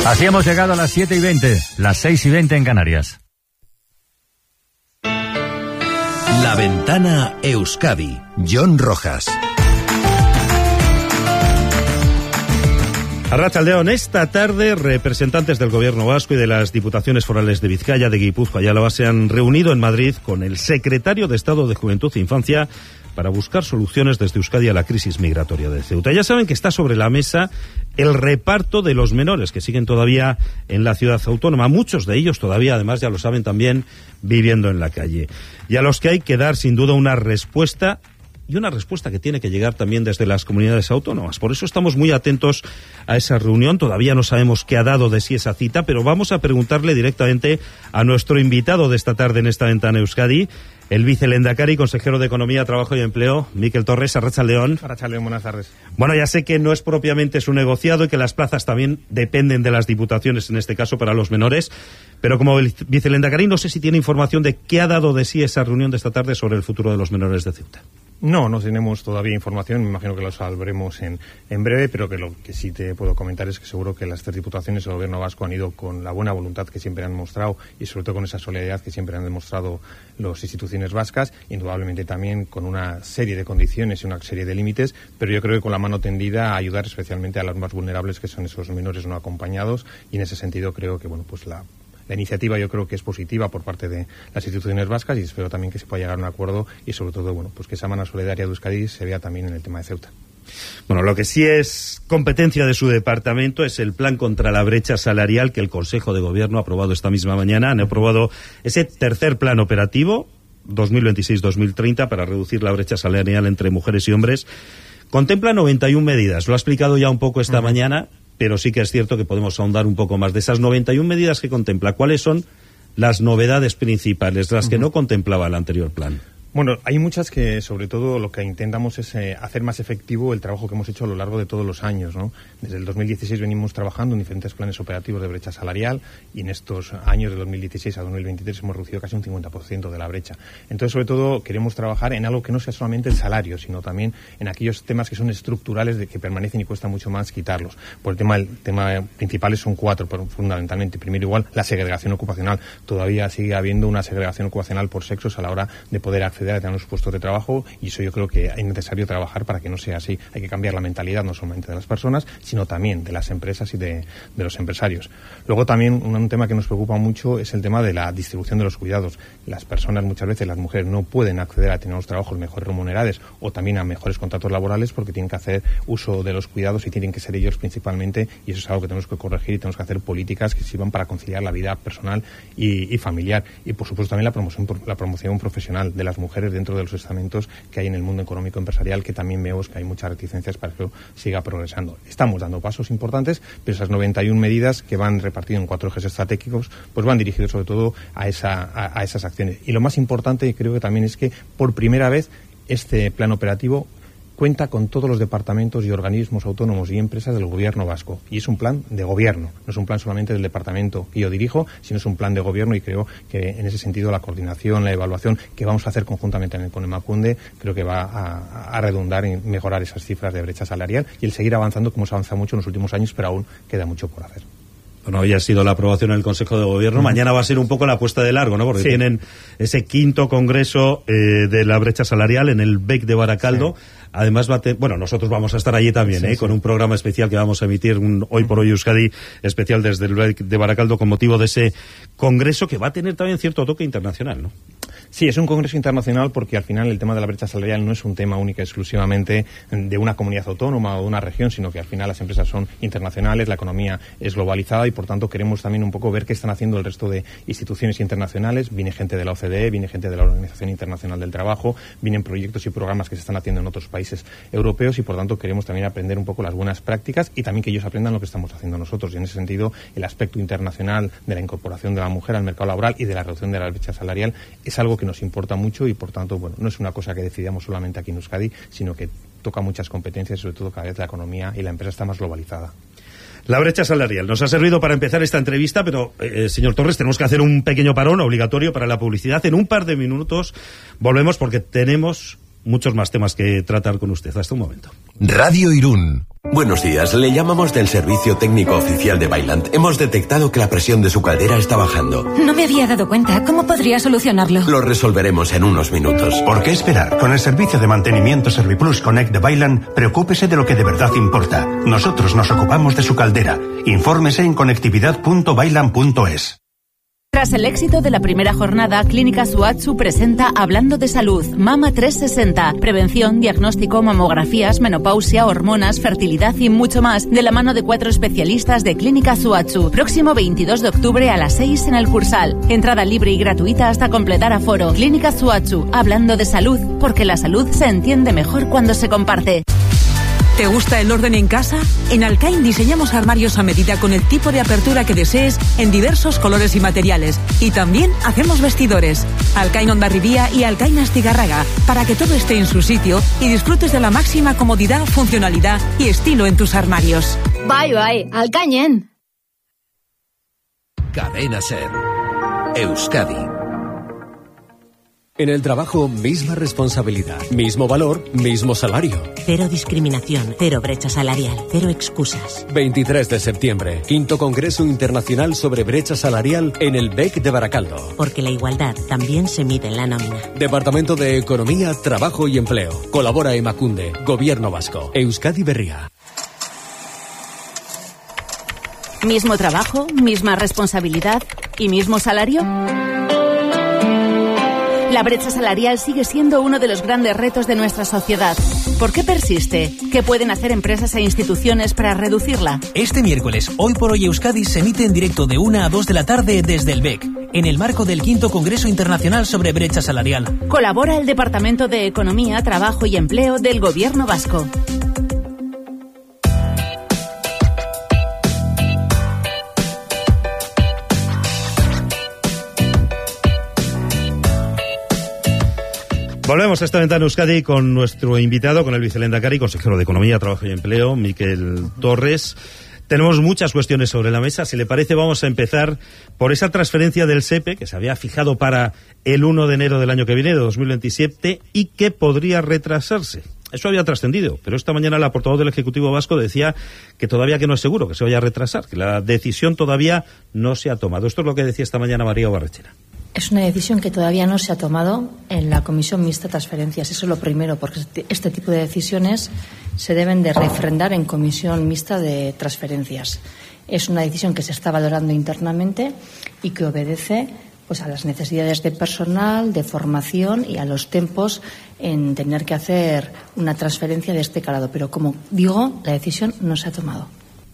Así hemos llegado a las 7:20, las 6:20 en Canarias. La Ventana Euskadi, Jon Rojas. Arratsaldeon, esta tarde representantes del Gobierno vasco y de las Diputaciones Forales de Vizcaya, de Guipúzcoa y Álava se han reunido en Madrid con el secretario de Estado de Juventud e Infancia para buscar soluciones desde Euskadi a la crisis migratoria de Ceuta. Ya saben que está sobre la mesa el reparto de los menores que siguen todavía en la ciudad autónoma, muchos de ellos todavía, además ya lo saben también, viviendo en la calle, y a los que hay que dar sin duda una respuesta, y una respuesta que tiene que llegar también desde las comunidades autónomas. Por eso estamos muy atentos a esa reunión. Todavía no sabemos qué ha dado de sí esa cita, pero vamos a preguntarle directamente a nuestro invitado de esta tarde en esta Ventana Euskadi, el vicelehendakari, consejero de Economía, Trabajo y Empleo, Mikel Torres. Arratsaldeon. Arratsaldeon, buenas tardes. Bueno, ya sé que no es propiamente su negociado y que las plazas también dependen de las diputaciones, en este caso para los menores, pero como vicelehendakari no sé si tiene información de qué ha dado de sí esa reunión de esta tarde sobre el futuro de los menores de Ceuta. No tenemos todavía información, me imagino que lo sabremos en breve, pero que lo que sí te puedo comentar es que seguro que las tres diputaciones del Gobierno vasco han ido con la buena voluntad que siempre han mostrado y sobre todo con esa solidaridad que siempre han demostrado las instituciones vascas, indudablemente también con una serie de condiciones y una serie de límites, pero yo creo que con la mano tendida a ayudar especialmente a los más vulnerables, que son esos menores no acompañados, y en ese sentido creo que la iniciativa yo creo que es positiva por parte de las instituciones vascas y espero también que se pueda llegar a un acuerdo y sobre todo que esa mano solidaria de Euskadi se vea también en el tema de Ceuta. Bueno, lo que sí es competencia de su departamento es el plan contra la brecha salarial que el Consejo de Gobierno ha aprobado esta misma mañana. Han aprobado ese tercer plan operativo 2026-2030 para reducir la brecha salarial entre mujeres y hombres. Contempla 91 medidas, lo ha explicado ya un poco esta mañana, pero sí que es cierto que podemos ahondar un poco más. De esas 91 medidas que contempla, ¿cuáles son las novedades principales, las que no contemplaba el anterior plan? Bueno, hay muchas que, sobre todo, lo que intentamos es hacer más efectivo el trabajo que hemos hecho a lo largo de todos los años, ¿no? Desde el 2016 venimos trabajando en diferentes planes operativos de brecha salarial y en estos años de 2016 a 2023 hemos reducido casi un 50% de la brecha. Entonces, sobre todo, queremos trabajar en algo que no sea solamente el salario, sino también en aquellos temas que son estructurales, de que permanecen y cuesta mucho más quitarlos. El tema principal son 4, fundamentalmente. Primero, igual, la segregación ocupacional. Todavía sigue habiendo una segregación ocupacional por sexos a la hora de poder acceder a tener los puestos de trabajo, y eso yo creo que es necesario trabajar para que no sea así. Hay que cambiar la mentalidad no solamente de las personas, sino también de las empresas y de los empresarios. Luego también un tema que nos preocupa mucho es el tema de la distribución de los cuidados. Las personas, muchas veces las mujeres, no pueden acceder a tener los trabajos mejor remunerados o también a mejores contratos laborales porque tienen que hacer uso de los cuidados y tienen que ser ellos principalmente, y eso es algo que tenemos que corregir y tenemos que hacer políticas que sirvan para conciliar la vida personal y familiar. Y por supuesto también la promoción profesional de las mujeres dentro de los estamentos que hay en el mundo económico empresarial, que también vemos que hay muchas reticencias para que eso siga progresando. Estamos dando pasos importantes, pero esas 91 medidas que van repartidas en 4 ejes estratégicos pues van dirigidos sobre todo a esas acciones. Y lo más importante creo que también es que por primera vez este plan operativo cuenta con todos los departamentos y organismos autónomos y empresas del Gobierno vasco. Y es un plan de gobierno, no es un plan solamente del departamento que yo dirijo, sino es un plan de gobierno, y creo que en ese sentido la coordinación, la evaluación que vamos a hacer conjuntamente con Emakunde, creo que va a redundar en mejorar esas cifras de brecha salarial y el seguir avanzando como se avanza mucho en los últimos años, pero aún queda mucho por hacer. Bueno, hoy ha sido la aprobación en el Consejo de Gobierno. Mañana va a ser un poco la puesta de largo, ¿no? Porque sí, tienen ese 5º congreso de la brecha salarial en el BEC de Baracaldo. Sí. Además, nosotros vamos a estar allí también, con un programa especial que vamos a emitir, un Hoy por Hoy Euskadi especial desde el BEC de Baracaldo con motivo de ese congreso que va a tener también cierto toque internacional, ¿no? Sí, es un congreso internacional porque al final el tema de la brecha salarial no es un tema único exclusivamente de una comunidad autónoma o de una región, sino que al final las empresas son internacionales, la economía es globalizada y por tanto queremos también un poco ver qué están haciendo el resto de instituciones internacionales. Viene gente de la OCDE, viene gente de la Organización Internacional del Trabajo, vienen proyectos y programas que se están haciendo en otros países europeos y por tanto queremos también aprender un poco las buenas prácticas y también que ellos aprendan lo que estamos haciendo nosotros. Y en ese sentido el aspecto internacional de la incorporación de la mujer al mercado laboral y de la reducción de la brecha salarial es algo que nos importa mucho y por tanto no es una cosa que decidamos solamente aquí en Euskadi, sino que toca muchas competencias y sobre todo cada vez la economía y la empresa está más globalizada. La brecha salarial nos ha servido para empezar esta entrevista, pero señor Torres, tenemos que hacer un pequeño parón obligatorio para la publicidad. En un par de minutos volvemos porque tenemos muchos más temas que tratar con usted. Hasta un momento. Radio Irún Buenos días, le llamamos del servicio técnico oficial de Vaillant. Hemos detectado que la presión de su caldera está bajando. No me había dado cuenta. ¿Cómo podría solucionarlo? Lo resolveremos en unos minutos. ¿Por qué esperar? Con el servicio de mantenimiento Serviplus Connect de Vaillant, preocúpese de lo que de verdad importa. Nosotros nos ocupamos de su caldera. Infórmese en conectividad.vaillant.es. Tras el éxito de la primera jornada, Clínica Suatsu presenta Hablando de Salud, Mama 360, prevención, diagnóstico, mamografías, menopausia, hormonas, fertilidad y mucho más, de la mano de 4 especialistas de Clínica Suatsu. Próximo 22 de octubre a las 6 en el Cursal. Entrada libre y gratuita hasta completar aforo. Clínica Suatsu, Hablando de Salud, porque la salud se entiende mejor cuando se comparte. ¿Te gusta el orden en casa? En Alcain diseñamos armarios a medida con el tipo de apertura que desees en diversos colores y materiales. Y también hacemos vestidores. Alcain Hondarribía y Alcain Astigarraga, para que todo esté en su sitio y disfrutes de la máxima comodidad, funcionalidad y estilo en tus armarios. Bye, Alcañen. Cadena SER. Euskadi. En el trabajo, misma responsabilidad, mismo valor, mismo salario. Cero discriminación, cero brecha salarial, cero excusas. 23 de septiembre, 5º Congreso Internacional sobre Brecha Salarial en el BEC de Baracaldo. Porque la igualdad también se mide en la nómina. Departamento de Economía, Trabajo y Empleo. Colabora Emakunde, Gobierno Vasco, Euskadi Berria. ¿Mismo trabajo, misma responsabilidad y mismo salario? La brecha salarial sigue siendo uno de los grandes retos de nuestra sociedad. ¿Por qué persiste? ¿Qué pueden hacer empresas e instituciones para reducirla? Este miércoles, Hoy por Hoy Euskadi se emite en directo de 1 a 2 de la tarde desde el BEC, en el marco del 5º Congreso Internacional sobre Brecha Salarial. Colabora el Departamento de Economía, Trabajo y Empleo del Gobierno Vasco. Volvemos a esta ventana Euskadi con nuestro invitado, con el vicelehendakari, consejero de Economía, Trabajo y Empleo, Miquel Torres. Tenemos muchas cuestiones sobre la mesa. Si le parece, vamos a empezar por esa transferencia del SEPE que se había fijado para el 1 de enero del año que viene, de 2027, y que podría retrasarse. Eso había trascendido, pero esta mañana la portavoz del Ejecutivo Vasco decía que todavía que no es seguro que se vaya a retrasar, que la decisión todavía no se ha tomado. Esto es lo que decía esta mañana María Obarrechera. Es una decisión que todavía no se ha tomado en la Comisión Mixta de Transferencias. Eso es lo primero, porque este tipo de decisiones se deben de refrendar en Comisión Mixta de Transferencias. Es una decisión que se está valorando internamente y que obedece pues a las necesidades de personal, de formación y a los tiempos en tener que hacer una transferencia de este calado. Pero, como digo, la decisión no se ha tomado.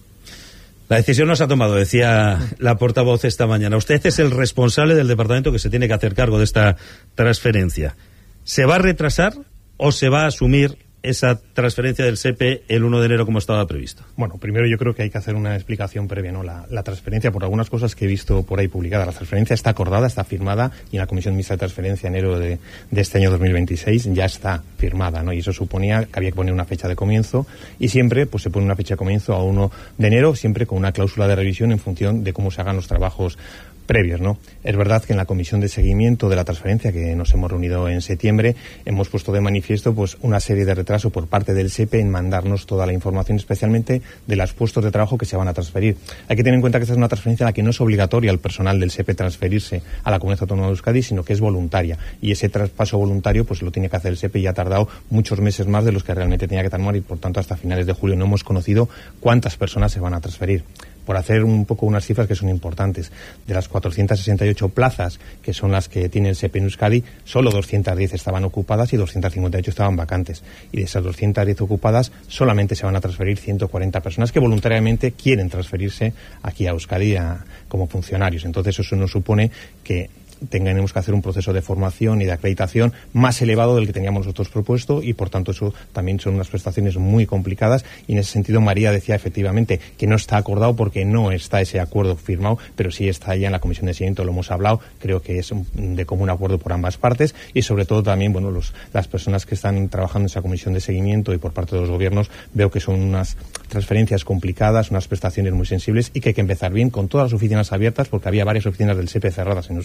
La decisión no se ha tomado, decía la portavoz esta mañana. Usted es el responsable del departamento que se tiene que hacer cargo de esta transferencia. ¿Se va a retrasar o se va a asumir esa transferencia del SEPE el 1 de enero como estaba previsto? Bueno, primero yo creo que hay que hacer una explicación previa, ¿no? La transferencia, por algunas cosas que he visto por ahí publicadas, la transferencia está acordada, está firmada, y en la Comisión Mixta de Transferencia enero de este año 2026 ya está firmada, ¿no? Y eso suponía que había que poner una fecha de comienzo, y siempre pues se pone una fecha de comienzo a 1 de enero, siempre con una cláusula de revisión en función de cómo se hagan los trabajos previos, ¿no? Es verdad que en la comisión de seguimiento de la transferencia, que nos hemos reunido en septiembre, hemos puesto de manifiesto pues una serie de retrasos por parte del SEPE en mandarnos toda la información, especialmente de los puestos de trabajo que se van a transferir. Hay que tener en cuenta que esta es una transferencia en la que no es obligatoria al personal del SEPE transferirse a la Comunidad Autónoma de Euskadi, sino que es voluntaria, y ese traspaso voluntario pues lo tiene que hacer el SEPE, y ha tardado muchos meses más de los que realmente tenía que tardar, y por tanto hasta finales de julio no hemos conocido cuántas personas se van a transferir. Por hacer un poco unas cifras que son importantes, de las 468 plazas que son las que tiene el SEPE en Euskadi, solo 210 estaban ocupadas y 258 estaban vacantes. Y de esas 210 ocupadas, solamente se van a transferir 140 personas que voluntariamente quieren transferirse aquí a Euskadi como funcionarios. Entonces eso nos supone que tenemos que hacer un proceso de formación y de acreditación más elevado del que teníamos nosotros propuesto, y por tanto eso también son unas prestaciones muy complicadas, y en ese sentido María decía efectivamente que no está acordado porque no está ese acuerdo firmado, pero sí está ya en la comisión de seguimiento, lo hemos hablado, creo que es de común acuerdo por ambas partes, y sobre todo también las personas que están trabajando en esa comisión de seguimiento y por parte de los gobiernos, veo que son unas transferencias complicadas, unas prestaciones muy sensibles, y que hay que empezar bien con todas las oficinas abiertas, porque había varias oficinas del SEPE cerradas en Euskadi,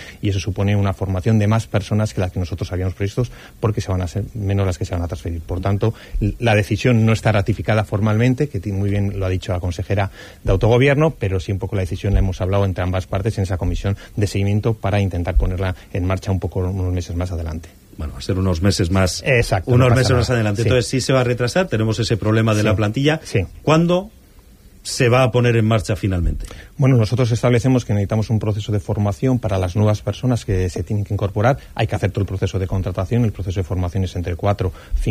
y eso supone una formación de más personas que las que nosotros habíamos previstos, porque se van a ser menos las que se van a transferir. Por tanto, la decisión no está ratificada formalmente, que muy bien lo ha dicho la consejera de Autogobierno, pero sí un poco la decisión la hemos hablado entre ambas partes en esa comisión de seguimiento para intentar ponerla en marcha un poco unos meses más adelante. Bueno, va a ser unos meses más. Exacto. Unos meses más adelante. Sí. Entonces sí se va a retrasar, tenemos ese problema de la plantilla. Sí. ¿Cuándo se va a poner en marcha finalmente? Bueno, nosotros establecemos que necesitamos un proceso de formación para las nuevas personas que se tienen que incorporar. Hay que hacer todo el proceso de contratación. El proceso de formación es entre 4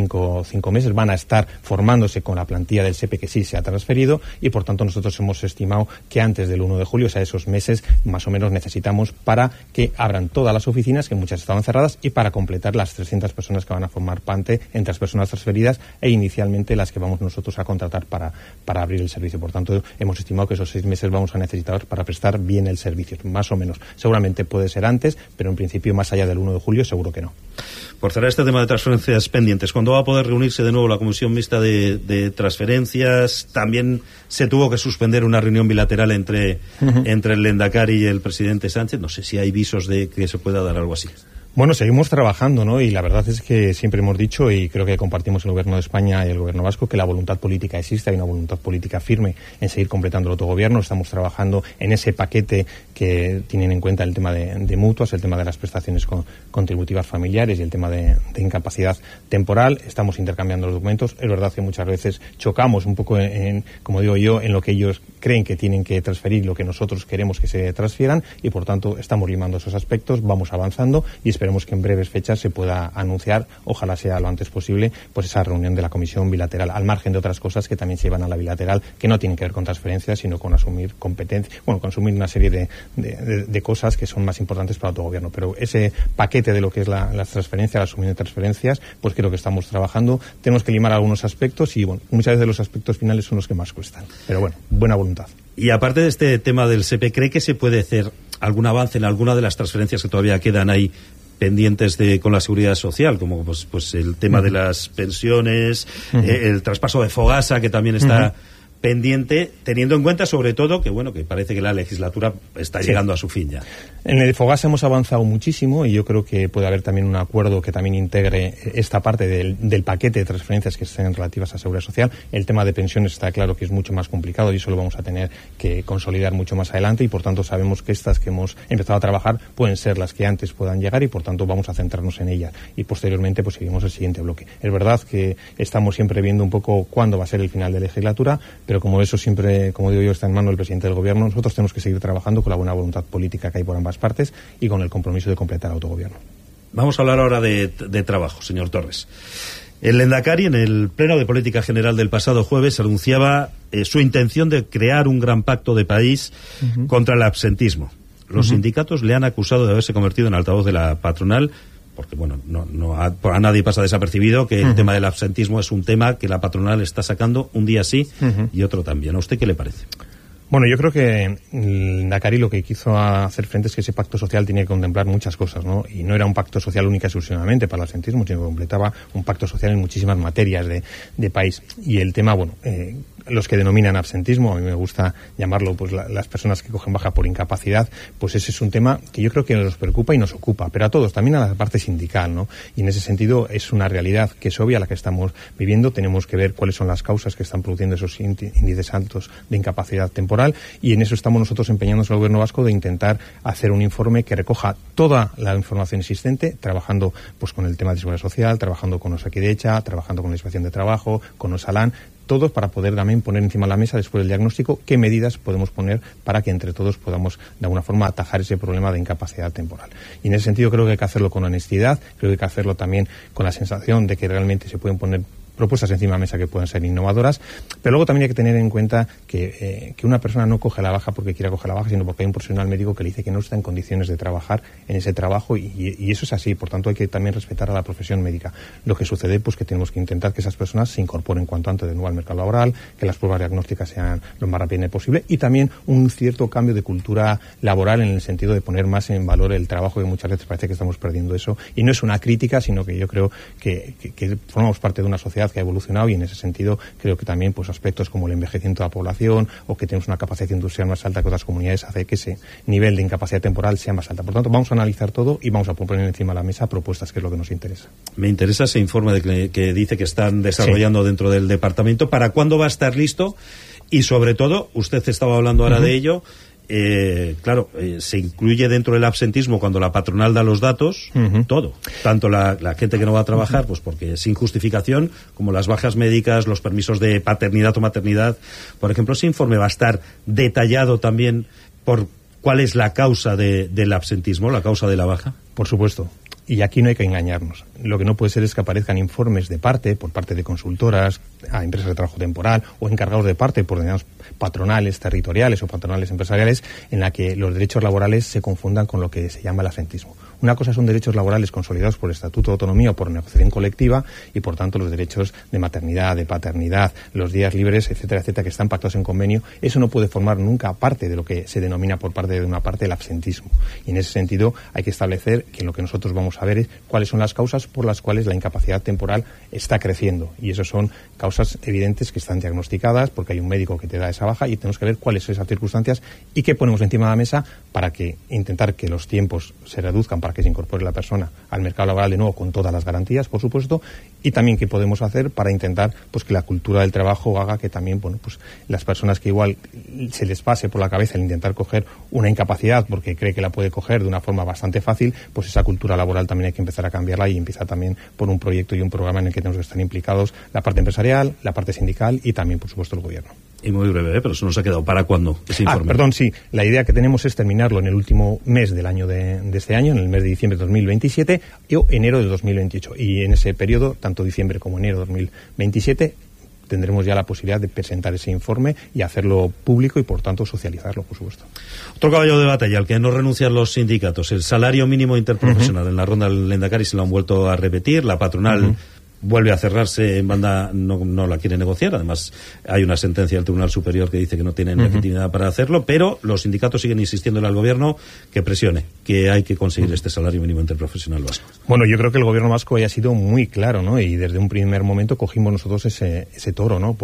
o 5 meses. Van a estar formándose con la plantilla del SEPE que sí se ha transferido y, por tanto, nosotros hemos estimado que antes del 1 de julio, o sea, esos meses, más o menos necesitamos para que abran todas las oficinas, que muchas estaban cerradas, y para completar las 300 personas que van a formar parte entre las personas transferidas e inicialmente las que vamos nosotros a contratar para abrir el servicio. Por tanto, hemos estimado que esos 6 meses vamos a necesitar para prestar bien el servicio, más o menos. Seguramente puede ser antes, pero en principio más allá del 1 de julio seguro que no. Por cerrar este tema de transferencias pendientes, ¿cuándo va a poder reunirse de nuevo la Comisión Mixta de Transferencias? También se tuvo que suspender una reunión bilateral entre el Lehendakari y el presidente Sánchez. No sé si hay visos de que se pueda dar algo así. Bueno, seguimos trabajando, ¿no? Y la verdad es que siempre hemos dicho, y creo que compartimos el Gobierno de España y el Gobierno vasco, que la voluntad política existe, hay una voluntad política firme en seguir completando el autogobierno. Estamos trabajando en ese paquete que tienen en cuenta el tema de mutuas, el tema de las prestaciones contributivas familiares y el tema de incapacidad temporal. Estamos intercambiando los documentos. Es verdad que muchas veces chocamos un poco como digo yo, en lo que ellos creen que tienen que transferir y lo que nosotros queremos que se transfieran, y por tanto estamos limando esos aspectos, vamos avanzando y esperemos que en breves fechas se pueda anunciar, ojalá sea lo antes posible, pues esa reunión de la comisión bilateral, al margen de otras cosas que también se llevan a la bilateral, que no tienen que ver con transferencias, sino con asumir competencias, con asumir una serie de cosas que son más importantes para el autogobierno. Pero ese paquete de lo que es las transferencias, la asumición de transferencias, pues creo que estamos trabajando. Tenemos que limar algunos aspectos y, bueno, muchas veces los aspectos finales son los que más cuestan. Pero bueno, buena voluntad. Y aparte de este tema del SEPE, ¿cree que se puede hacer algún avance en alguna de las transferencias que todavía quedan ahí pendientes con la seguridad social, como pues el tema de las pensiones, el traspaso de Fogasa, que también está pendiente, teniendo en cuenta sobre todo que que parece que la legislatura está llegando a su fin ya? En el Fogasa hemos avanzado muchísimo y yo creo que puede haber también un acuerdo que también integre esta parte del paquete de transferencias que estén relativas a seguridad social. El tema de pensiones está claro que es mucho más complicado y eso lo vamos a tener que consolidar mucho más adelante, y por tanto sabemos que estas que hemos empezado a trabajar pueden ser las que antes puedan llegar y por tanto vamos a centrarnos en ellas y posteriormente pues seguimos el siguiente bloque. Es verdad que estamos siempre viendo un poco cuándo va a ser el final de legislatura, pero como eso siempre, como digo yo, está en manos del presidente del Gobierno, nosotros tenemos que seguir trabajando con la buena voluntad política que hay por ambas partes y con el compromiso de completar el autogobierno. Vamos a hablar ahora de trabajo, señor Torres. El Lehendakari, en el Pleno de Política General del pasado jueves, anunciaba su intención de crear un gran pacto de país contra el absentismo. Los sindicatos le han acusado de haberse convertido en altavoz de la patronal, porque a nadie pasa desapercibido que el tema del absentismo es un tema que la patronal está sacando un día sí y otro también. ¿A usted qué le parece? Bueno, yo creo que el Lehendakari lo que quiso hacer frente es que ese pacto social tenía que contemplar muchas cosas, ¿no? Y no era un pacto social única y exclusivamente para el absentismo, sino que completaba un pacto social en muchísimas materias de país. Y el tema, los que denominan absentismo, a mí me gusta llamarlo pues las personas que cogen baja por incapacidad, pues ese es un tema que yo creo que nos preocupa y nos ocupa, pero a todos, también a la parte sindical, ¿no? Y en ese sentido es una realidad que es obvia la que estamos viviendo. Tenemos que ver cuáles son las causas que están produciendo esos índices altos de incapacidad temporal, y en eso estamos nosotros empeñándonos en el Gobierno vasco de intentar hacer un informe que recoja toda la información existente, trabajando pues con el tema de seguridad social, trabajando con Osakidecha, trabajando con la Inspección de Trabajo, con Osalan, todos para poder también poner encima de la mesa, después del diagnóstico, qué medidas podemos poner para que entre todos podamos de alguna forma atajar ese problema de incapacidad temporal. Y en ese sentido creo que hay que hacerlo con honestidad, creo que hay que hacerlo también con la sensación de que realmente se pueden poner propuestas encima de la mesa que pueden ser innovadoras, pero luego también hay que tener en cuenta que una persona no coge la baja porque quiera coger la baja, sino porque hay un profesional médico que le dice que no está en condiciones de trabajar en ese trabajo, y eso es así. Por tanto hay que también respetar a la profesión médica. Lo que sucede pues que tenemos que intentar que esas personas se incorporen cuanto antes de nuevo al mercado laboral, que las pruebas diagnósticas sean lo más rápido posible, y también un cierto cambio de cultura laboral en el sentido de poner más en valor el trabajo, que muchas veces parece que estamos perdiendo eso, y no es una crítica, sino que yo creo que formamos parte de una sociedad sociedad que ha evolucionado, y en ese sentido creo que también pues aspectos como el envejecimiento de la población o que tenemos una capacidad industrial más alta que otras comunidades hace que ese nivel de incapacidad temporal sea más alta. Por tanto, vamos a analizar todo y vamos a poner encima de la mesa propuestas, que es lo que nos interesa. Me interesa ese informe que dice que están desarrollando dentro del departamento. ¿Para cuándo va a estar listo? Y sobre todo, usted estaba hablando ahora de ello, se incluye dentro del absentismo cuando la patronal da los datos, todo, tanto la gente que no va a trabajar, pues porque sin justificación, como las bajas médicas, los permisos de paternidad o maternidad. Por ejemplo, ese informe va a estar detallado también por cuál es la causa del absentismo, la causa de la baja. Por supuesto. Y aquí no hay que engañarnos. Lo que no puede ser es que aparezcan informes por parte de consultoras, a empresas de trabajo temporal o encargados de parte por digamos, patronales territoriales o patronales empresariales, en la que los derechos laborales se confundan con lo que se llama el absentismo. Una cosa son derechos laborales consolidados por Estatuto de Autonomía o por negociación colectiva, y por tanto los derechos de maternidad, de paternidad, los días libres, etcétera, etcétera, que están pactados en convenio. Eso no puede formar nunca parte de lo que se denomina por parte de una parte el absentismo. Y en ese sentido hay que establecer que lo que nosotros vamos a ver es cuáles son las causas por las cuales la incapacidad temporal está creciendo. Y eso son causas evidentes que están diagnosticadas porque hay un médico que te da esa baja, y tenemos que ver cuáles son esas circunstancias y qué ponemos encima de la mesa para que intentar que los tiempos se reduzcan, para que se incorpore la persona al mercado laboral de nuevo con todas las garantías, por supuesto, y también qué podemos hacer para intentar pues que la cultura del trabajo haga que también pues las personas que igual se les pase por la cabeza el intentar coger una incapacidad porque cree que la puede coger de una forma bastante fácil, pues esa cultura laboral también hay que empezar a cambiarla, y empieza también por un proyecto y un programa en el que tenemos que estar implicados la parte empresarial, la parte sindical y también, por supuesto, el gobierno. Y muy breve, pero eso nos ha quedado. ¿Para cuándo ese informe? Perdón, sí. La idea que tenemos es terminarlo en el último mes del año de este año, en el mes de diciembre de 2027 o enero de 2028. Y en ese periodo, tanto diciembre como enero de 2027, tendremos ya la posibilidad de presentar ese informe y hacerlo público y, por tanto, socializarlo, por supuesto. Otro caballo de batalla al que no renuncian los sindicatos, el salario mínimo interprofesional. En la ronda del Lehendakari se lo han vuelto a repetir, la patronal vuelve a cerrarse en banda, no la quiere negociar. Además, hay una sentencia del Tribunal Superior que dice que no tienen legitimidad para hacerlo, pero los sindicatos siguen insistiéndole al gobierno que presione, que hay que conseguir este salario mínimo interprofesional vasco. Bueno, yo creo que el gobierno vasco haya sido muy claro, ¿no? Y desde un primer momento cogimos nosotros ese toro, ¿no?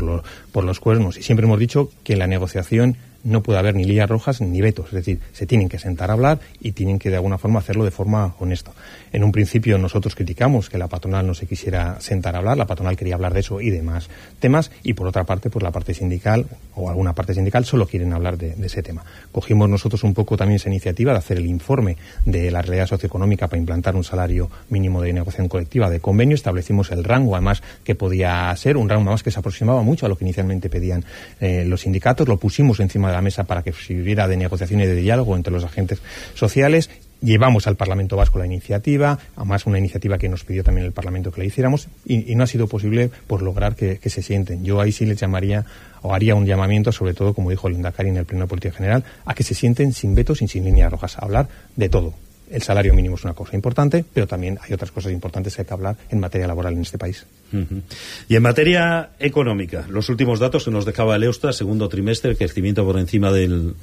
Por los cuernos. Y siempre hemos dicho que en la negociación no puede haber ni líneas rojas ni vetos, es decir, se tienen que sentar a hablar y tienen que de alguna forma hacerlo de forma honesta. En un principio nosotros criticamos que la patronal no se quisiera sentar a hablar, la patronal quería hablar de eso y demás temas, y por otra parte pues la parte sindical o alguna parte sindical solo quieren hablar de ese tema. Cogimos nosotros un poco también esa iniciativa de hacer el informe de la realidad socioeconómica para implantar un salario mínimo de negociación colectiva de convenio, establecimos el rango además que podía ser, un rango además que se aproximaba mucho a lo que inicialmente pedían los sindicatos, lo pusimos encima de la mesa para que sirviera de negociación y de diálogo entre los agentes sociales. Llevamos al Parlamento Vasco la iniciativa, además una iniciativa que nos pidió también el Parlamento que la hiciéramos, y no ha sido posible por lograr que se sienten. Yo ahí sí les llamaría o haría un llamamiento, sobre todo, como dijo el Lehendakari en el Pleno de Política General, a que se sienten sin vetos y sin líneas rojas, a hablar de todo. El salario mínimo es una cosa importante, pero también hay otras cosas importantes que hay que hablar en materia laboral en este país. Y en materia económica, los últimos datos que nos dejaba el Eustat, segundo trimestre, crecimiento por encima del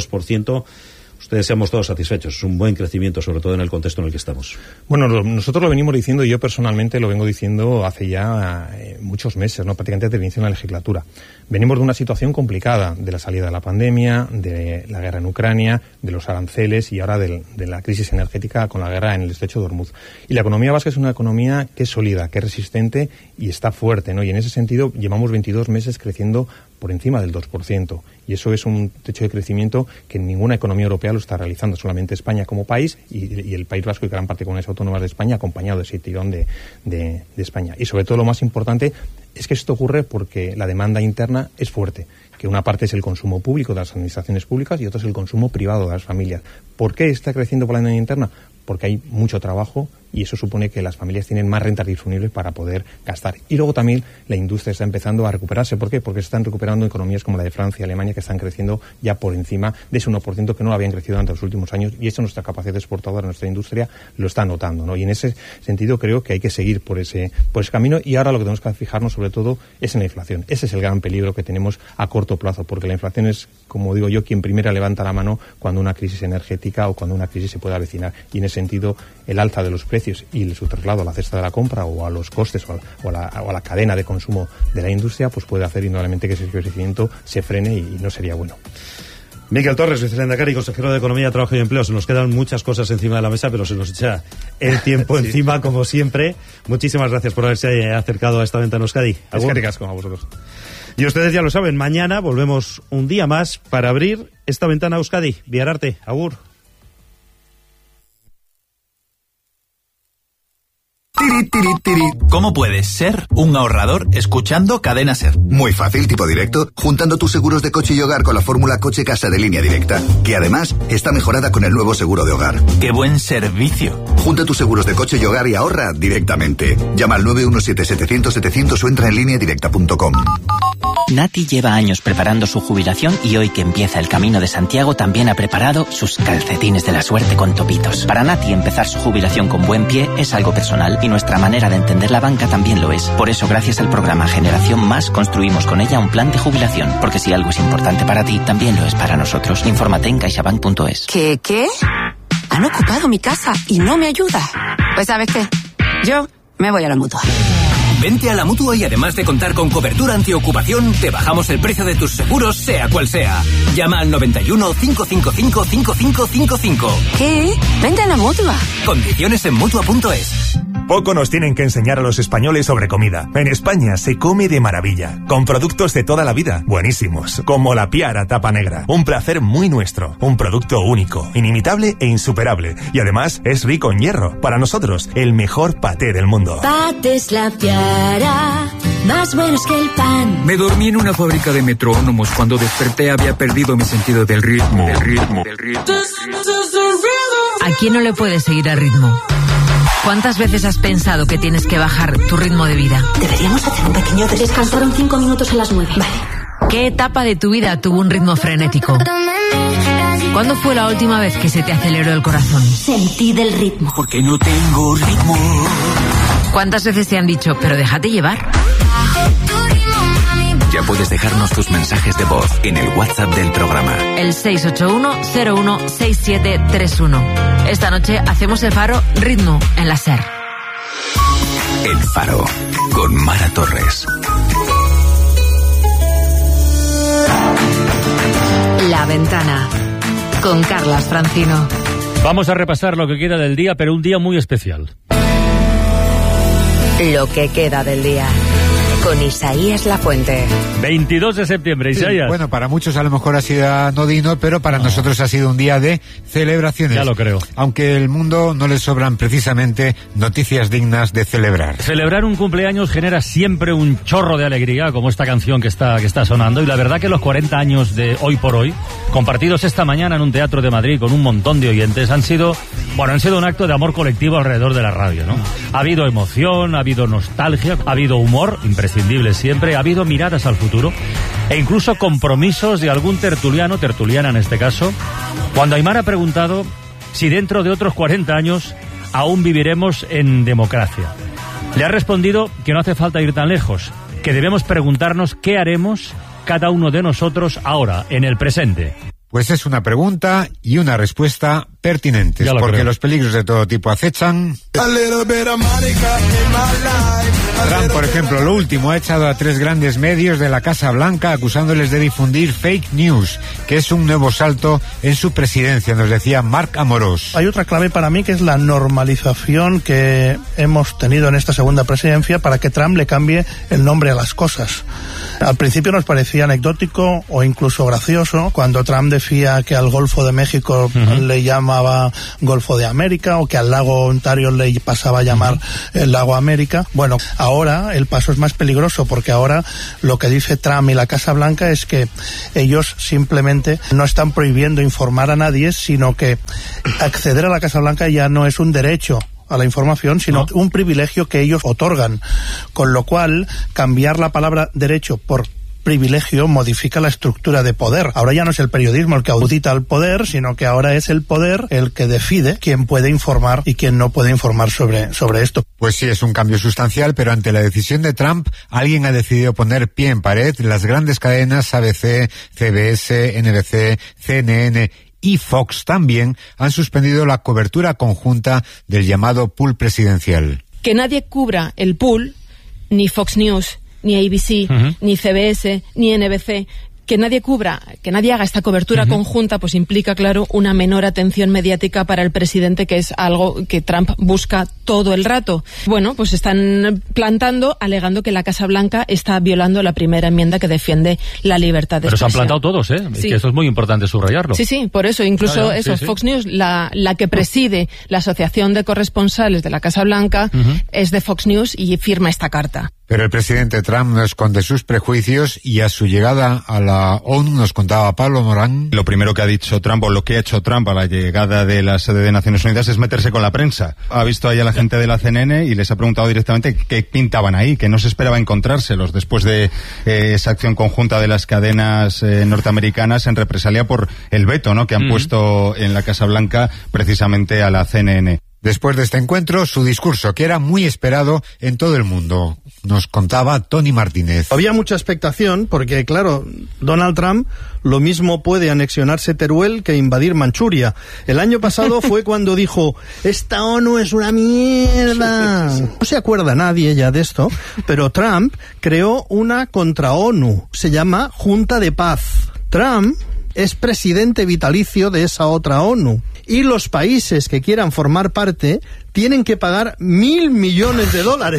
2%. Ustedes se han mostrado satisfechos. Es un buen crecimiento, sobre todo en el contexto en el que estamos. Bueno, nosotros lo venimos diciendo, y yo personalmente lo vengo diciendo hace ya muchos meses, ¿no? Prácticamente desde el inicio de la legislatura. Venimos de una situación complicada, de la salida de la pandemia, de la guerra en Ucrania, de los aranceles y ahora de la crisis energética con la guerra en el estrecho de Hormuz. Y la economía vasca es una economía que es sólida, que es resistente y está fuerte, ¿no? Y en ese sentido llevamos 22 meses creciendo por encima del 2%. Y eso es un techo de crecimiento que ninguna economía europea lo está realizando, solamente España como país y el País Vasco y gran parte de comunidades autónomas de España, acompañado de ese tirón de España. Y sobre todo lo más importante es que esto ocurre porque la demanda interna es fuerte, que una parte es el consumo público de las administraciones públicas y otra es el consumo privado de las familias. ¿Por qué está creciendo por la demanda interna? Porque hay mucho trabajo y eso supone que las familias tienen más rentas disponibles para poder gastar. Y luego también la industria está empezando a recuperarse. ¿Por qué? Porque se están recuperando economías como la de Francia y Alemania, que están creciendo ya por encima de ese 1% que no habían crecido durante los últimos años, y eso nuestra capacidad exportadora, nuestra industria lo está notando, ¿no? Y en ese sentido creo que hay que seguir por ese camino, y ahora lo que tenemos que fijarnos sobre todo es en la inflación. Ese es el gran peligro que tenemos a corto plazo, porque la inflación es, como digo yo, quien primero levanta la mano cuando una crisis energética o cuando una crisis se puede avecinar, y en ese sentido el alza de los precios y su traslado a la cesta de la compra o a los costes o a la cadena de consumo de la industria, pues puede hacer indudablemente que ese crecimiento se frene y no sería bueno. Miquel Torres, vicelehendakari, consejero de Economía, Trabajo y Empleo. Se nos quedan muchas cosas encima de la mesa, pero se nos echa el tiempo sí. encima, como siempre. Muchísimas gracias por haberse acercado a esta ventana Euskadi. Es que ricasco a vosotros. Y ustedes ya lo saben, mañana volvemos un día más para abrir esta ventana Euskadi. Biararte, agur. ¿Cómo puedes ser un ahorrador escuchando Cadena Ser? Muy fácil, tipo directo, juntando tus seguros de coche y hogar con la fórmula Coche Casa de Línea Directa, que además está mejorada con el nuevo seguro de hogar. ¡Qué buen servicio! Junta tus seguros de coche y hogar y ahorra directamente. Llama al 917-700-700 o entra en lineadirecta.com. Nati lleva años preparando su jubilación y hoy que empieza el Camino de Santiago también ha preparado sus calcetines de la suerte con topitos. Para Nati empezar su jubilación con buen pie es algo personal y nuestra manera de entender la banca también lo es. Por eso, gracias al programa Generación Más, construimos con ella un plan de jubilación. Porque si algo es importante para ti, también lo es para nosotros. Infórmate en caixabank.es. ¿Qué? Han ocupado mi casa y no me ayuda. Pues ¿sabes qué? Yo me voy a la Mutua. Vente a la Mutua y además de contar con cobertura antiocupación, te bajamos el precio de tus seguros, sea cual sea. Llama al 91 555 5555. ¿Qué? Vente a la Mutua. Condiciones en Mutua.es. Poco nos tienen que enseñar a los españoles sobre comida. En España se come de maravilla, con productos de toda la vida, buenísimos, como la Piara tapa negra. Un placer muy nuestro, un producto único, inimitable e insuperable. Y además es rico en hierro. Para nosotros, el mejor paté del mundo. Patés La Piara, más buenos que el pan. Me dormí en una fábrica de metrónomos. Cuando desperté había perdido mi sentido del ritmo. ¿A quién no le puedes seguir el ritmo? ¿Cuántas veces has pensado que tienes que bajar tu ritmo de vida? Deberíamos hacer un pequeño descansaron 5 minutos a las 9. Vale. ¿Qué etapa de tu vida tuvo un ritmo frenético? ¿Cuándo fue la última vez que se te aceleró el corazón? Sentí del ritmo. Porque no tengo ritmo. ¿Cuántas veces te han dicho, pero déjate llevar? Ya puedes dejarnos tus mensajes de voz en el WhatsApp del programa. El 681-016731. Esta noche hacemos el Faro Ritmo en la SER. El Faro, con Mara Torres. La Ventana, con Carlas Francino. Vamos a repasar lo que queda del día, pero un día muy especial. Lo que queda del día, con Isaías Lafuente. 22 de septiembre, Isaías. Sí, bueno, para muchos a lo mejor ha sido anodino, pero para nosotros ha sido un día de celebraciones. Ya lo creo. Aunque el mundo no le sobran precisamente noticias dignas de celebrar. Celebrar un cumpleaños genera siempre un chorro de alegría, como esta canción que está sonando, y la verdad que los 40 años de Hoy por Hoy, compartidos esta mañana en un teatro de Madrid con un montón de oyentes, han sido un acto de amor colectivo alrededor de la radio, ¿no? Ha habido emoción, ha habido nostalgia, ha habido humor, imprescindible siempre, ha habido miradas al futuro e incluso compromisos de algún tertuliana en este caso, cuando Aymar ha preguntado si dentro de otros 40 años aún viviremos en democracia. Le ha respondido que no hace falta ir tan lejos, que debemos preguntarnos qué haremos cada uno de nosotros ahora, en el presente. Pues es una pregunta y una respuesta pertinentes, porque creo. Los peligros de todo tipo acechan. Trump, por ejemplo, lo último, ha echado a 3 grandes medios de la Casa Blanca acusándoles de difundir fake news, que es un nuevo salto en su presidencia, nos decía Marc Amorós. Hay otra clave para mí que es la normalización que hemos tenido en esta segunda presidencia para que Trump le cambie el nombre a las cosas. Al principio nos parecía anecdótico o incluso gracioso cuando Trump decía que al Golfo de México le llamaba Golfo de América o que al lago Ontario le pasaba a llamar el lago América. Bueno, ahora el paso es más peligroso porque ahora lo que dice Trump y la Casa Blanca es que ellos simplemente no están prohibiendo informar a nadie, sino que acceder a la Casa Blanca ya no es un derecho a la información, sino un privilegio que ellos otorgan, con lo cual cambiar la palabra derecho por privilegio modifica la estructura de poder. Ahora ya no es el periodismo el que audita al poder, sino que ahora es el poder el que decide quién puede informar y quién no puede informar sobre esto. Pues sí, es un cambio sustancial, pero ante la decisión de Trump, alguien ha decidido poner pie en pared las grandes cadenas ABC, CBS, NBC, CNN y Fox también han suspendido la cobertura conjunta del llamado pool presidencial. Que nadie cubra el pool, ni Fox News, ni ABC, ni CBS, ni NBC, que nadie haga esta cobertura conjunta, pues implica, claro, una menor atención mediática para el presidente, que es algo que Trump busca todo el rato. Bueno, pues están plantando, alegando que la Casa Blanca está violando la primera enmienda que defiende la libertad de expresión. Pero se han plantado todos, ¿eh? Sí. Que eso es muy importante subrayarlo. Sí, por eso, incluso Fox News, la que preside la Asociación de Corresponsales de la Casa Blanca, es de Fox News y firma esta carta. Pero el presidente Trump no esconde sus prejuicios y a su llegada a la ONU, nos contaba Pablo Morán. Lo primero que ha dicho Trump, o lo que ha hecho Trump a la llegada de la sede de Naciones Unidas, es meterse con la prensa. Ha visto ahí a la gente de la CNN y les ha preguntado directamente qué pintaban ahí, que no se esperaba encontrárselos después de esa acción conjunta de las cadenas norteamericanas en represalia por el veto, ¿no?, que han puesto en la Casa Blanca precisamente a la CNN. Después de este encuentro, su discurso, que era muy esperado en todo el mundo, nos contaba Tony Martínez. Había mucha expectación porque, claro, Donald Trump lo mismo puede anexionarse Teruel que invadir Manchuria. El año pasado fue cuando dijo, esta ONU es una mierda. No se acuerda nadie ya de esto, pero Trump creó una contra-ONU. Se llama Junta de Paz. Trump es presidente vitalicio de esa otra ONU. Y los países que quieran formar parte tienen que pagar $1.000 millones.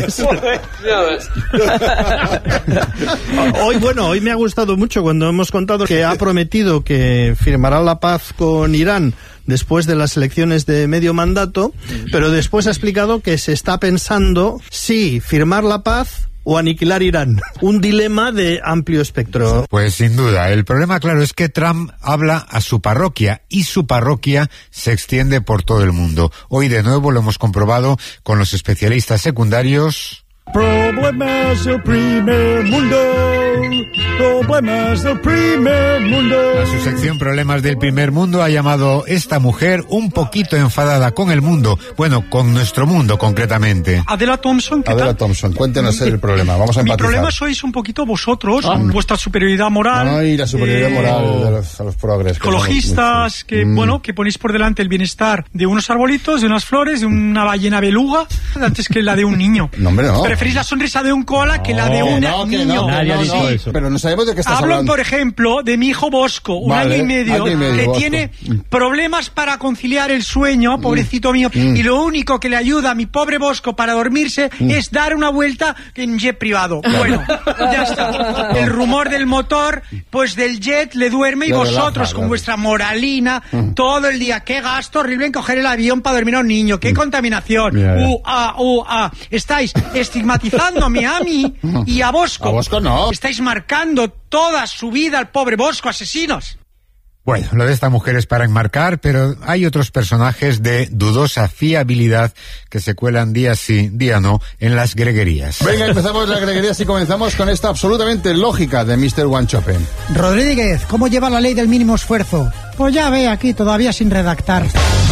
Hoy me ha gustado mucho cuando hemos contado que ha prometido que firmará la paz con Irán después de las elecciones de medio mandato, pero después ha explicado que se está pensando si firmar la paz o aniquilar Irán. Un dilema de amplio espectro. Pues sin duda. El problema, claro, es que Trump habla a su parroquia y su parroquia se extiende por todo el mundo. Hoy de nuevo lo hemos comprobado con los especialistas secundarios. Problemas del primer mundo. Problemas del primer mundo. A su sección Problemas del primer mundo ha llamado esta mujer un poquito enfadada con el mundo. Bueno, con nuestro mundo concretamente. Adela Thompson, ¿qué tal? Adela Thompson, cuéntenos el problema. Vamos a empatizar. Mi problema sois un poquito vosotros, vuestra superioridad moral. Ay, la superioridad moral de los progres. Ecologistas, que ponéis por delante el bienestar de unos arbolitos, de unas flores, de una ballena beluga, antes que la de un niño. No, hombre, no. Preferís la sonrisa de un koala que la de un niño. Nadie ha dicho eso. Pero no sabemos de qué estás hablando. Hablo, por ejemplo, de mi hijo Bosco, un año y medio, que Bosco tiene problemas para conciliar el sueño, pobrecito mío, y lo único que le ayuda a mi pobre Bosco para dormirse es dar una vuelta en jet privado. Bueno, ya está. El rumor del motor, pues del jet le duerme, y vosotros con vuestra moralina todo el día. Qué gasto horrible en coger el avión para dormir a un niño, qué contaminación. Estáis estigmatizándome a mí y a Bosco. A Bosco no. Estáis marcando toda su vida al pobre Bosco, asesinos. Bueno, lo de esta mujer es para enmarcar, pero hay otros personajes de dudosa fiabilidad que se cuelan día sí, día no, en las greguerías. Venga, empezamos las greguerías y comenzamos con esta absolutamente lógica de Mr. Wanchopen. Rodríguez, ¿cómo lleva la ley del mínimo esfuerzo? Pues ya ve aquí, todavía sin redactar.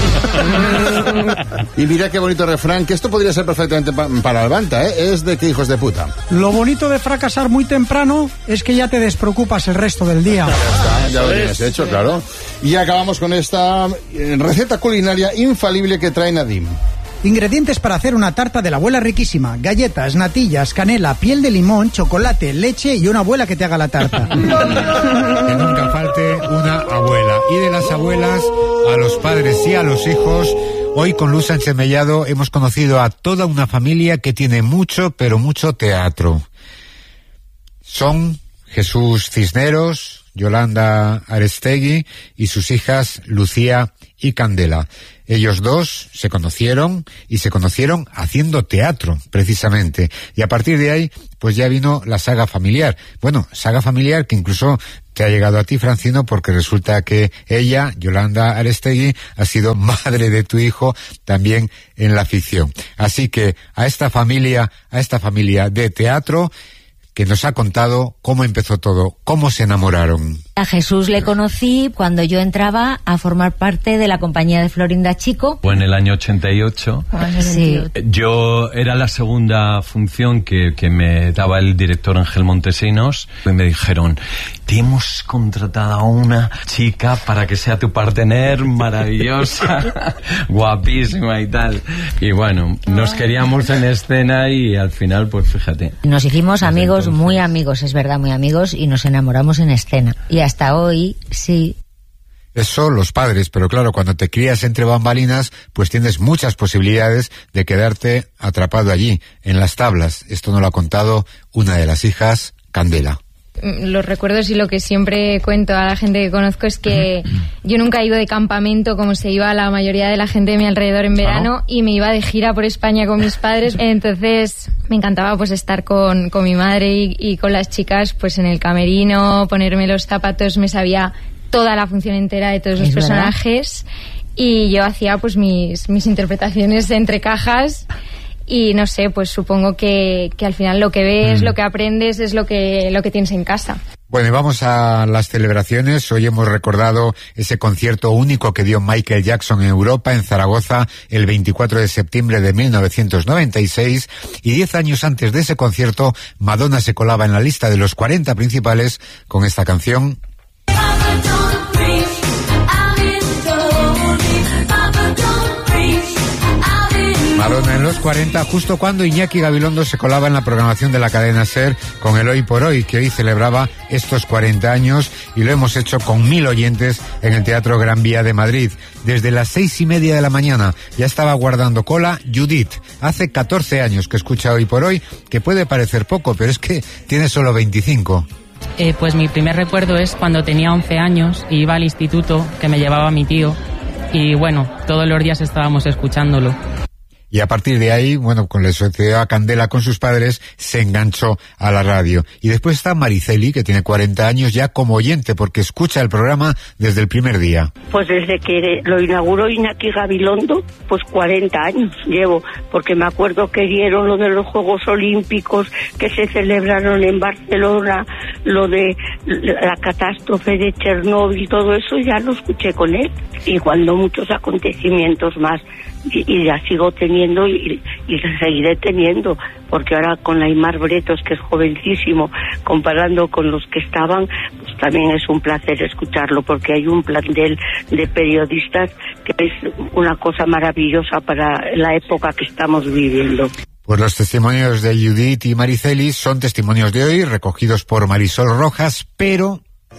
Y mira qué bonito refrán, que esto podría ser perfectamente para Albanta, ¿eh? Es de que hijos de puta. Lo bonito de fracasar muy temprano es que ya te despreocupas el resto del día. Ya lo tienes hecho, claro. Y acabamos con esta receta culinaria infalible que trae Nadim. Ingredientes para hacer una tarta de la abuela riquísima: galletas, natillas, canela, piel de limón, chocolate, leche y una abuela que te haga la tarta. Que nunca falte una abuela. Y de las abuelas a los padres y a los hijos. Hoy con Luz Sánchez Mellado hemos conocido a toda una familia que tiene mucho, pero mucho teatro. Son Jesús Cisneros, Yolanda Arestegui y sus hijas Lucía y Candela. Ellos dos se conocieron haciendo teatro, precisamente. Y a partir de ahí, pues ya vino la saga familiar. Bueno, saga familiar que incluso te ha llegado a ti, Francino, porque resulta que ella, Yolanda Arestegui, ha sido madre de tu hijo también en la ficción. Así que a esta familia de teatro que nos ha contado cómo empezó todo, cómo se enamoraron. A Jesús le conocí cuando yo entraba a formar parte de la compañía de Florinda Chico. Fue en el año 88. Sí. Yo era la segunda función que me daba el director Ángel Montesinos y me dijeron: te hemos contratado a una chica para que sea tu partener, maravillosa, guapísima y tal. Y bueno, nos queríamos en escena y al final, pues fíjate. Nos hicimos amigos, muy amigos, es verdad, muy amigos, y nos enamoramos en escena. Y hasta hoy, sí. Eso los padres, pero claro, cuando te crías entre bambalinas, pues tienes muchas posibilidades de quedarte atrapado allí, en las tablas. Esto nos lo ha contado una de las hijas, Candela. Los recuerdos y lo que siempre cuento a la gente que conozco es que yo nunca he ido de campamento como se iba la mayoría de la gente de mi alrededor en verano, y me iba de gira por España con mis padres. Entonces me encantaba pues estar con mi madre y con las chicas pues en el camerino, ponerme los zapatos, me sabía toda la función entera de todos los personajes, y yo hacía pues mis interpretaciones entre cajas. Y no sé, pues supongo que al final lo que ves, lo que aprendes es lo que tienes en casa. Bueno, y vamos a las celebraciones. Hoy hemos recordado ese concierto único que dio Michael Jackson en Europa, en Zaragoza, el 24 de septiembre de 1996. Y 10 años antes de ese concierto, Madonna se colaba en la lista de los 40 principales con esta canción. Madonna en los 40, justo cuando Iñaki Gabilondo se colaba en la programación de la cadena SER con el Hoy por Hoy, que hoy celebraba estos 40 años, y lo hemos hecho con 1000 oyentes en el Teatro Gran Vía de Madrid. Desde las 6:30 de la mañana ya estaba guardando cola Judith. Hace 14 años que escucha Hoy por Hoy, que puede parecer poco, pero es que tiene solo 25. Pues mi primer recuerdo es cuando tenía 11 años y iba al instituto, que me llevaba mi tío, y bueno, todos los días estábamos escuchándolo. Y a partir de ahí, bueno, con la sociedad Candela con sus padres, se enganchó a la radio. Y después está Mariceli, que tiene 40 años ya como oyente, porque escucha el programa desde el primer día. Pues desde que lo inauguró Iñaki Gabilondo, pues 40 años llevo, porque me acuerdo que dieron lo de los Juegos Olímpicos que se celebraron en Barcelona, lo de la catástrofe de Chernóbil, todo eso ya lo escuché con él. Y cuando muchos acontecimientos más, y ya sigo teniendo y seguiré teniendo, porque ahora con Aimar Bretos, que es jovencísimo, comparando con los que estaban, pues también es un placer escucharlo, porque hay un plantel de periodistas que es una cosa maravillosa para la época que estamos viviendo. Pues los testimonios de Judith y Mariceli son testimonios de hoy, recogidos por Marisol Rojas, pero